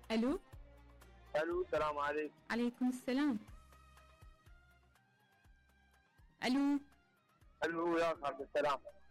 الو. الو، السلام عليكم. عليكم السلام. الو. الو يا عبد السلام.